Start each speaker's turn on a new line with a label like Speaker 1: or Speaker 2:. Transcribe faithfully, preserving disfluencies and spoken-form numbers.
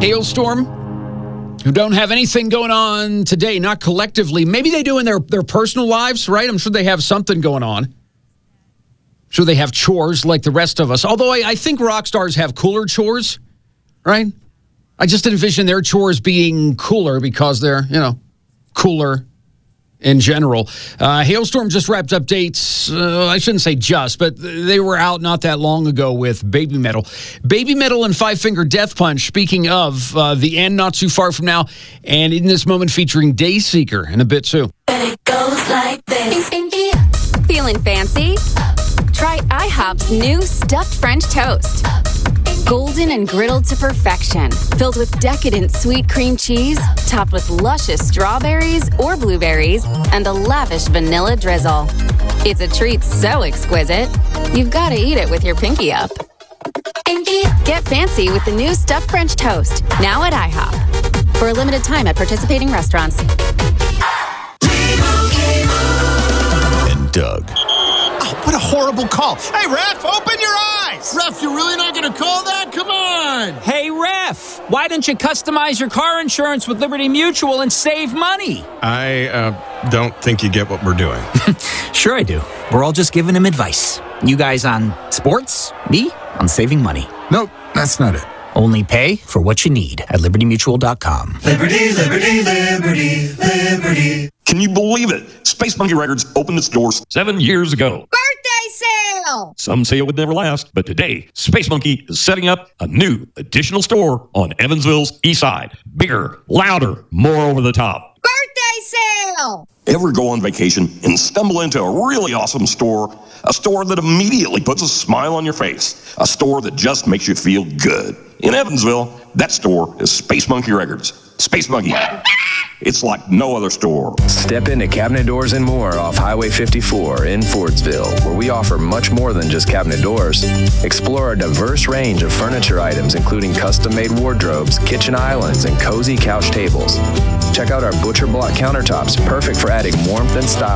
Speaker 1: Hailstorm, who don't have anything going on today, not collectively. Maybe they do in their, their personal lives, right? I'm sure they have something going on. I'm sure they have chores like the rest of us. Although I, I think rock stars have cooler chores, right? I just envision their chores being cooler because they're, you know, cooler in general. Uh, Hailstorm just wrapped up dates. Uh, I shouldn't say just, but they were out not that long ago with Baby Metal. Baby Metal and Five Finger Death Punch, speaking of uh, the end not too far from now, and in this moment featuring Dayseeker in a bit too.
Speaker 2: It goes like this.
Speaker 3: Feeling fancy? Try IHOP's new stuffed French toast. Golden and griddled to perfection, filled with decadent sweet cream cheese, topped with luscious strawberries or blueberries, and a lavish vanilla drizzle. It's a treat so exquisite, you've got to eat it with your pinky up. Get fancy with the new stuffed French toast, now at IHOP. For a limited time at participating restaurants.
Speaker 4: And Doug.
Speaker 5: Oh, what a horrible call. Hey, ref, open your eyes.
Speaker 6: Ref, you're really not going to call that? Come on.
Speaker 7: Hey, ref, why don't you customize your car insurance with Liberty Mutual and save money?
Speaker 8: I uh, don't think you get what we're doing.
Speaker 7: Sure I do. We're all just giving him advice. You guys on sports, me on saving money.
Speaker 5: Nope, that's not it.
Speaker 7: Only pay for what you need at liberty mutual dot com.
Speaker 9: Liberty, liberty, liberty, liberty.
Speaker 10: Can you believe it? Space Monkey Records opened its doors seven years ago.
Speaker 11: Birthday sale!
Speaker 10: Some say it would never last, but today, Space Monkey is setting up a new additional store on Evansville's east side. Bigger, louder, more over the top.
Speaker 11: Birthday sale!
Speaker 10: Ever go on vacation and stumble into a really awesome store? A store that immediately puts a smile on your face. A store that just makes you feel good. In Evansville, that store is Space Monkey Records. Space Monkey. It's like no other store.
Speaker 12: Step into Cabinet Doors and More off Highway fifty-four in Fordsville, where we offer much more than just cabinet doors. Explore a diverse range of furniture items, including custom-made wardrobes, kitchen islands, and cozy couch tables. Check out our butcher block countertops, perfect for adding warmth and style